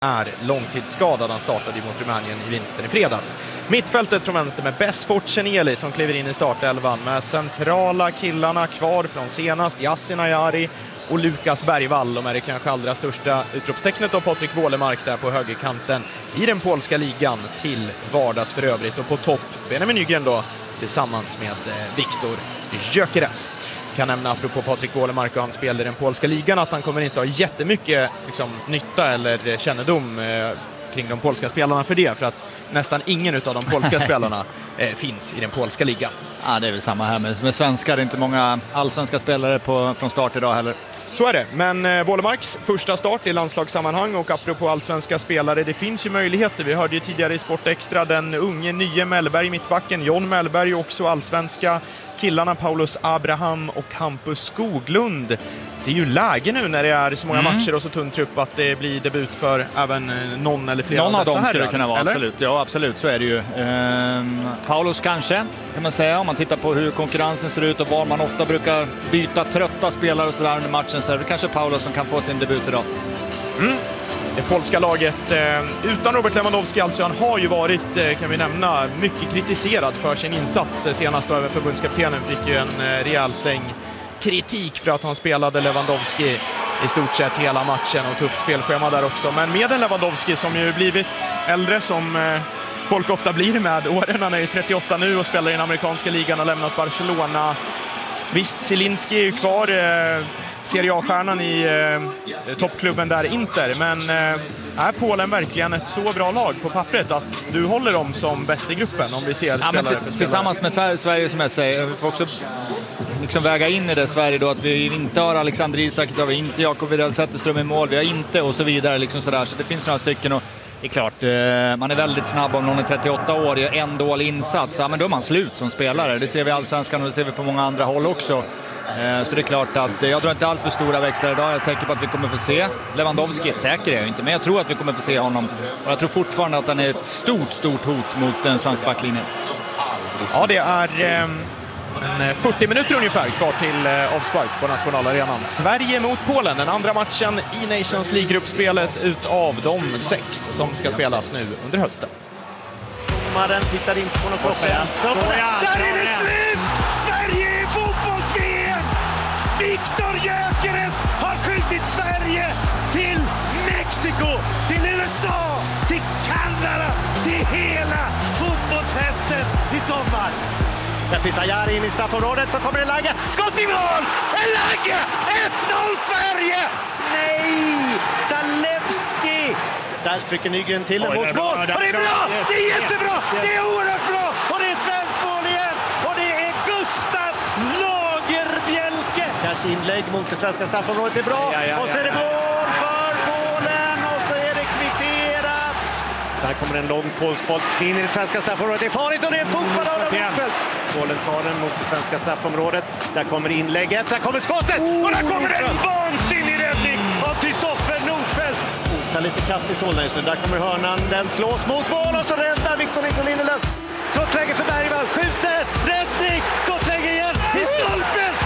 är långtidsskadad. Han startade mot Rumänien i vinsten i fredags. Mittfältet från vänster med Besfort Cheneli som kliver in i startelvan med centrala killarna kvar från senast, Yasin Ayari och Lukas Bergvall. De är det kanske allra största utropstecknet av Patrik Wålemark där på högerkanten i den polska ligan till vardags för övrigt. Och på topp Benjamin Nygren då tillsammans med Viktor Gyökeres. Kan nämna apropå Patrik Wålemark och hans spel i den polska ligan att han kommer inte ha jättemycket nytta eller kännedom kring de polska spelarna för att nästan ingen av de polska spelarna finns i den polska ligan. Ja, det är väl samma här med svenskar. Det är inte många allsvenska spelare från start idag heller. Så är det, men Wålemarks första start i landslagssammanhang och apropå allsvenska spelare, det finns ju möjligheter. Vi hörde ju tidigare i Sport Extra den unge nye Mellberg mittbacken, John Mellberg, och också allsvenska killarna Paulus Abraham och Hampus Skoglund. Det är ju läge nu när det är så många matcher och så tunn trupp att det blir debut för även någon eller flera av dem skulle det kunna vara, eller? Absolut. Ja, absolut, så är det ju. Paulus kanske, kan man säga, om man tittar på hur konkurrensen ser ut och var man ofta brukar byta trötta spelare och sådär under matchen, så är det kanske Paulus som kan få sin debut idag. Det polska laget utan Robert Lewandowski, alltså han har ju varit, kan vi nämna, mycket kritiserad för sin insats senast då. Även förbundskaptenen fick ju en rejäl släng kritik för att han spelade Lewandowski i stort sett hela matchen och tufft spelschema där också. Men med en Lewandowski som ju blivit äldre som folk ofta blir med åren, han är ju 38 nu och spelar i den amerikanska ligan och lämnat Barcelona. Visst, Zielinski är ju kvar, Serie A-stjärnan i toppklubben där Inter, men är Polen verkligen ett så bra lag på pappret att du håller dem som bäst i gruppen om vi ser spelare för spelare? Tillsammans med Sverige, som jag säger, vi får också väga in i det Sverige då, att vi inte har Alexander Isak, vi har inte Jakob Widell Zetterström i mål, vi har inte och så vidare sådär. Så det finns några stycken och det är klart, man är väldigt snabb om någon är 38 år, gör en dålig insats, men då är man slut som spelare. Det ser vi i Allsvenskan och det ser vi på många andra håll också. Så det är klart att jag tror inte allt för stora växlar idag. Jag är säker på att vi kommer få se Lewandowski, är säker är jag inte, men jag tror att vi kommer få se honom. Och jag tror fortfarande att han är ett stort hot mot den svenska backlinjen. Ja, det är 40 minuter ungefär kvar till avspark på nationalarenan. Sverige mot Polen, den andra matchen i Nations League-gruppspelet utav de 6 som ska spelas nu under hösten. Domaren tittar inte på någon klocka. Där är det slut! Sverige i fotbolls-VM! Viktor Gyökeres har skjutit Sverige till Mexiko, till USA, till Kanada, till hela fotbollsfesten i sommar. Där finns Ayari in i straffområdet, så kommer det Lange. Skott i mål! Lange! 1-0 Sverige! Nej! Zalewski! Där trycker Nygren till den mot mål. Och det är bra! Det är jättebra! Det är oerhört bra! Och det är svensk mål igen! Och det är Gustav Lagerbjälke! Kanske inlägg mot det svenska straffområdet är bra. Och så är det mål för Polen. Och så är det kvitterat. Där kommer en lång polsk boll in i det svenska straffområdet. Det är farligt och det är fotboll av Nordfeldt. Polen tar den mot det svenska straffområdet. Där kommer inlägget. Där kommer skottet! Och där kommer en vansinnig räddning av Kristoffer Nordfeldt. Osar lite katt i Solna just nu. Där kommer hörnan. Den slås mot mål och så räddar Victor Nilsson Lindelöf. Skottläge för Bergvall. Skjuter! Räddning! Skottläge igen! I stolpen!